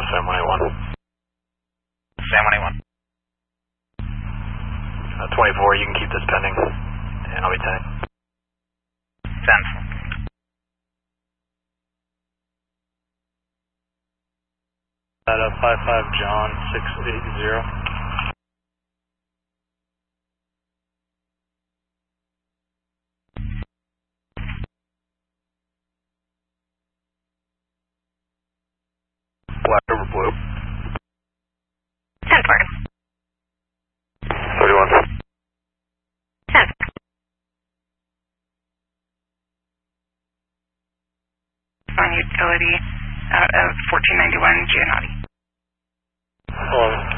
Sam 181. Sam 181. 24, you can keep this pending, and I'll be tagged. 10. At 55 John 680. Black over blue. 10-4. 31. 10. On utility out of 1491 Giannotti. 11.